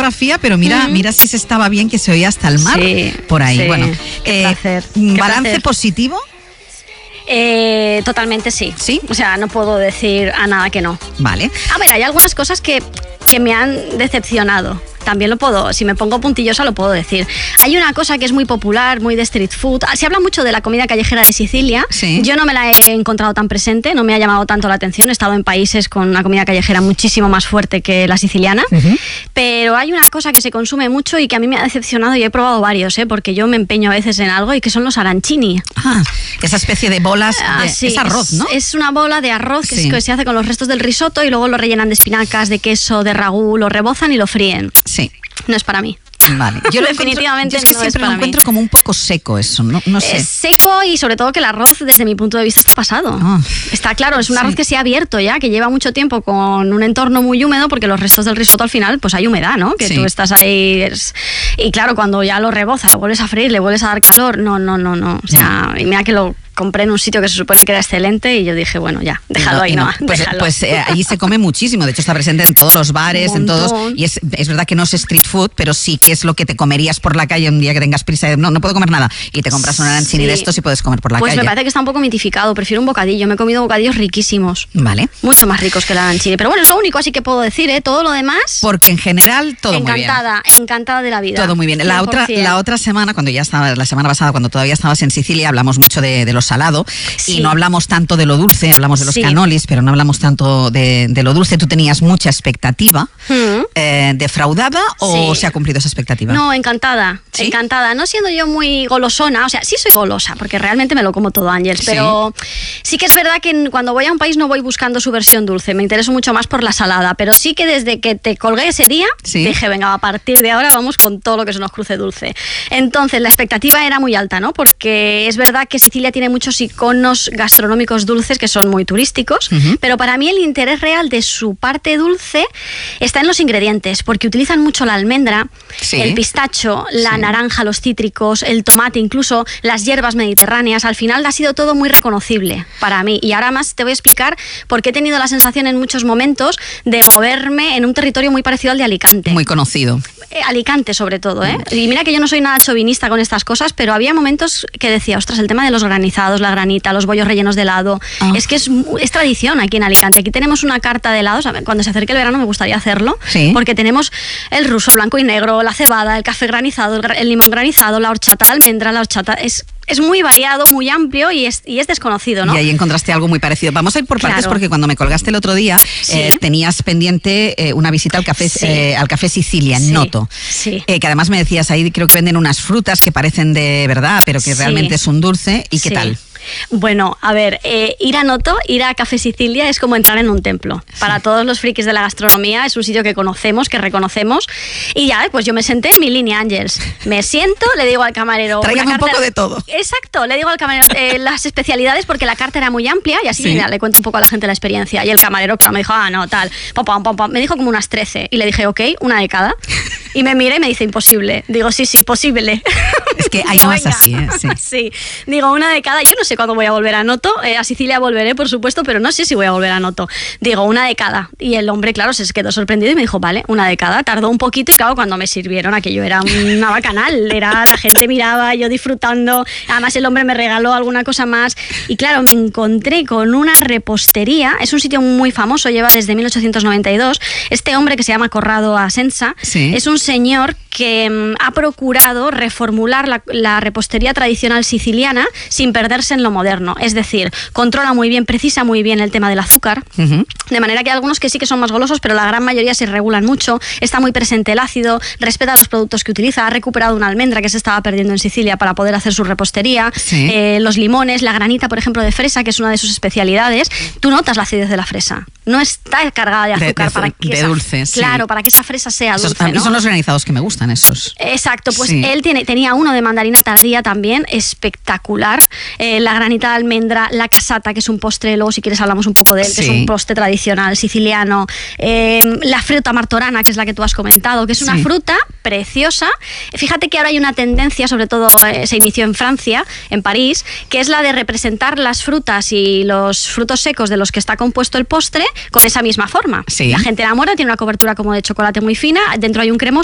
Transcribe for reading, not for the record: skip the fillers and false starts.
fotografía, pero mira si se estaba bien, que se oía hasta el mar por ahí. Sí, Bueno, qué placer. ¿balance positivo? Totalmente sí. ¿Sí? O sea, no puedo decir a nada que no. Vale. A ver, hay algunas cosas que me han decepcionado. También lo puedo, si me pongo puntillosa lo puedo decir. Hay una cosa que es muy popular, muy de street food. Se habla mucho de la comida callejera de Sicilia. Sí. Yo no me la he encontrado tan presente, no me ha llamado tanto la atención. He estado en países con una comida callejera muchísimo más fuerte que la siciliana. Pero hay una cosa que se consume mucho y que a mí me ha decepcionado, y he probado varios, porque yo me empeño a veces en algo, y que son los arancini. Esa especie de bolas, Sí, es arroz, ¿no? Es una bola de arroz que se hace con los restos del risotto y luego lo rellenan de espinacas, de queso, de ragú, lo rebozan y lo fríen. Sí. No es para mí. Vale. Yo definitivamente yo es que no siempre es para lo encuentro como un poco seco eso, no sé. Es seco, y sobre todo que el arroz, desde mi punto de vista, está pasado. Está claro, es un arroz que se ha abierto ya, que lleva mucho tiempo con un entorno muy húmedo, porque los restos del risotto al final, pues hay humedad, ¿no? Que tú estás ahí... Y claro, cuando ya lo rebozas, lo vuelves a freír, le vuelves a dar calor, no. O sea, y mira que lo compré en un sitio que se supone que era excelente, y yo dije, bueno, ya, déjalo ahí, ¿no? Pues allí se come muchísimo, de hecho está presente en todos los bares, en todos, y es verdad que no es street food, pero sí que es lo que te comerías por la calle un día que tengas prisa y no puedo comer nada, y te compras un arancini de estos y puedes comer por la calle. Pues me parece que está un poco mitificado, prefiero un bocadillo, me he comido bocadillos riquísimos. Vale. Mucho más ricos que el arancini, pero bueno, es lo único así que puedo decir, todo lo demás... Porque en general todo muy bien. Encantada de la vida. Todo muy bien. La otra semana, la semana pasada, cuando todavía estabas en Sicilia, hablamos mucho de lo salado. Y no hablamos tanto de lo dulce, hablamos de los canolis, pero no hablamos tanto de lo dulce. ¿Tú tenías mucha expectativa? ¿Defraudada o se ha cumplido esa expectativa? No, encantada, encantada. No siendo yo muy golosona, o sea, sí soy golosa, porque realmente me lo como todo, Ángels, pero sí que es verdad que cuando voy a un país no voy buscando su versión dulce, me intereso mucho más por la salada, pero sí que desde que te colgué ese día, dije, venga, a partir de ahora vamos con todo lo que se nos cruce dulce. Entonces, la expectativa era muy alta, ¿no? Porque es verdad que Sicilia tiene muchos iconos gastronómicos dulces que son muy turísticos, pero para mí el interés real de su parte dulce está en los ingredientes, porque utilizan mucho la almendra, el pistacho, la naranja, los cítricos, el tomate, incluso las hierbas mediterráneas. Al final ha sido todo muy reconocible para mí, y ahora más te voy a explicar por qué he tenido la sensación en muchos momentos de moverme en un territorio muy parecido al de Alicante. Muy conocido. Alicante sobre todo, y mira que yo no soy nada chauvinista con estas cosas, pero había momentos que decía, ostras, el tema de los granizados, la granita, los bollos rellenos de helado, es que es tradición aquí en Alicante. Aquí tenemos una carta de helados, cuando se acerque el verano me gustaría hacerlo, porque tenemos el ruso, blanco y negro, la cebada, el café granizado, el limón granizado, la horchata, la almendra, la horchata, es muy variado, muy amplio, y es desconocido, ¿no? Y ahí encontraste algo muy parecido. Vamos a ir por partes, porque cuando me colgaste el otro día tenías pendiente una visita al Café Sicilia en Noto, que además me decías ahí, creo que venden unas frutas que parecen de verdad, pero que realmente es un dulce. ¿Y qué tal? Bueno, a ver, ir a Noto, ir a Café Sicilia es como entrar en un templo. Para todos los frikis de la gastronomía es un sitio que conocemos, que reconocemos, y ya, pues yo me senté en mi línea, Ángels. Me siento, le digo al camarero... Tráigame un poco de todo. Exacto, le digo al camarero las especialidades, porque la carta era muy amplia, y así mira, le cuento un poco a la gente la experiencia. Y el camarero, claro, me dijo, no, tal, me dijo como unas 13, y le dije, ok, una de cada. Y me mira y me dice, imposible. Digo, sí, posible. Es que hay más así, Sí, digo, una de cada. Yo no sé cuándo voy a volver a Noto, a Sicilia volveré, por supuesto, pero no sé si voy a volver a Noto. Digo, una de cada. Y el hombre, claro, se quedó sorprendido y me dijo, vale, una de cada. Tardó un poquito, y claro, cuando me sirvieron, aquello era una bacanal, la gente miraba, yo disfrutando, además el hombre me regaló alguna cosa más, y claro, me encontré con una repostería. Es un sitio muy famoso, lleva desde 1892, este hombre que se llama Corrado Asensa, es un señor que ha procurado reformular la repostería tradicional siciliana sin perderse en lo moderno. Es decir, controla muy bien, precisa muy bien el tema del azúcar, de manera que hay algunos que sí que son más golosos, pero la gran mayoría se regulan mucho. Está muy presente el ácido, respeta los productos que utiliza, ha recuperado una almendra que se estaba perdiendo en Sicilia para poder hacer su repostería, los limones, la granita, por ejemplo, de fresa, que es una de sus especialidades. Tú notas la acidez de la fresa, no está cargada de azúcar, de dulce. Claro, para que esa fresa sea dulce. A mí son los granizados que me gustan, esos. Exacto, pues él tenía uno de mandarina tardía también, espectacular. La granita de almendra, la casata, que es un postre, luego si quieres hablamos un poco de él, que es un postre tradicional siciliano. La fruta martorana, que es la que tú has comentado, que es una fruta preciosa. Fíjate que ahora hay una tendencia, sobre todo se inició en Francia, en París, que es la de representar las frutas y los frutos secos de los que está compuesto el postre con esa misma forma. La gente enamora, tiene una cobertura como de chocolate muy fina, dentro hay un cremoso